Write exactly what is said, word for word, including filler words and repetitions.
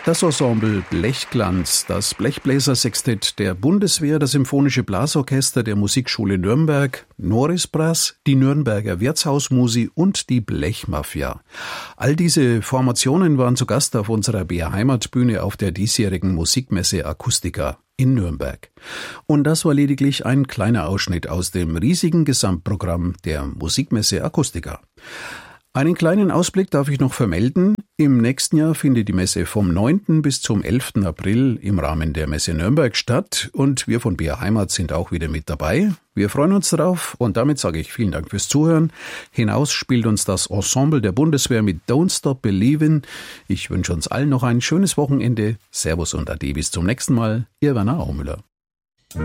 Das Ensemble Blechglanz, das Blechbläsersextett der Bundeswehr, das Symphonische Blasorchester der Musikschule Nürnberg, Noris Brass, die Nürnberger Wirtshausmusi und die Blechmafia. All diese Formationen waren zu Gast auf unserer B R Heimatbühne auf der diesjährigen Musikmesse Acoustica in Nürnberg. Und das war lediglich ein kleiner Ausschnitt aus dem riesigen Gesamtprogramm der Musikmesse Acoustica. Einen kleinen Ausblick darf ich noch vermelden. Im nächsten Jahr findet die Messe vom neunten bis zum elften April im Rahmen der Messe Nürnberg statt und wir von B R Heimat sind auch wieder mit dabei. Wir freuen uns darauf und damit sage ich vielen Dank fürs Zuhören. Hinaus spielt uns das Ensemble der Bundeswehr mit Don't Stop Believin'. Ich wünsche uns allen noch ein schönes Wochenende. Servus und Ade, bis zum nächsten Mal. Ihr Werner Aumüller.